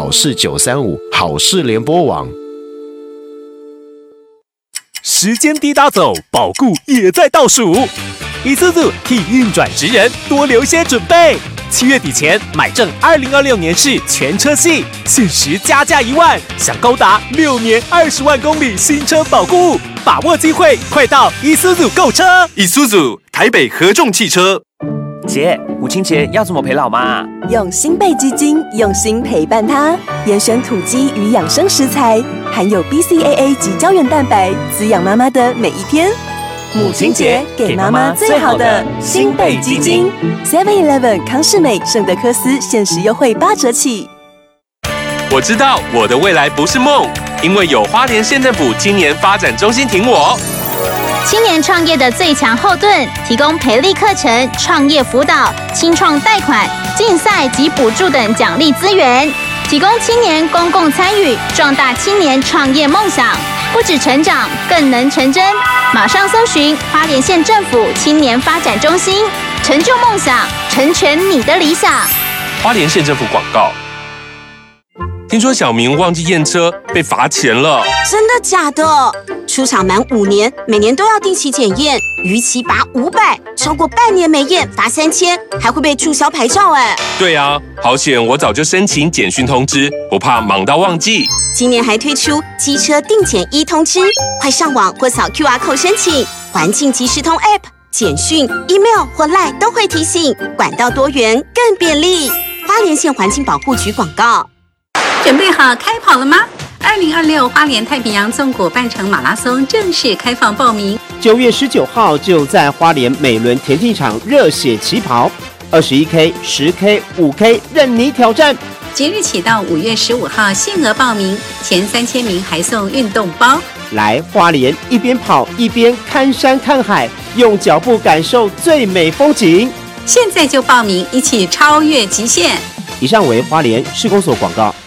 好事935好事联播网。 时间滴答走，保固也在倒数。Isuzu 替运转职人多留些准备。7月底前买正2026年式全车系，限时加价1万，享高达6年20万公里新车保固，把握机会，快到 Isuzu 购车。 Isuzu 台北合众汽车。 姐，母亲节要怎么陪老妈？ 用新贝基金用心陪伴她，严选土鸡与养生食材，含有 BCAA 及胶原蛋白，滋养妈妈的每一天。母亲节给妈妈最好的新贝基金 ，7-Eleven 康士美圣德科斯限时优惠8折起。 我知道我的未来不是梦，因为有花莲县政府青年发展中心挺我。 青年创业的最强后盾，提供培力课程、创业辅导、青创贷款、竞赛及补助等奖励资源，提供青年公共参与，壮大青年创业梦想，不止成长，更能成真。马上搜寻花莲县政府青年发展中心，成就梦想，成全你的理想。 花莲县政府广告。听说小明忘记验车，被罚钱了。 真的假的？出厂满5年，每年都要定期检验，逾期罚500，超过半年没验罚3000，还会被注销牌照。 对啊，好险我早就申请简讯通知，不怕忙到忘记。 今年还推出机车定检1通知，快上网或扫 QR code 申请。环境即时通 App、简讯、email 或 LINE 都会提醒，管道多元更便利。花莲县环境保护局广告。 准备好开跑了吗？2026花莲太平洋纵谷半程马拉松正式开放报名 ，9月19号就在花莲美伦田径场热血起跑，21K、10K、5K 任你挑战。 即日起到5月15号限额报名，前3000名还送运动包。 来花莲一边跑一边看山看海，用脚步感受最美风景。 现在就报名，一起超越极限。 以上为花莲市公所广告。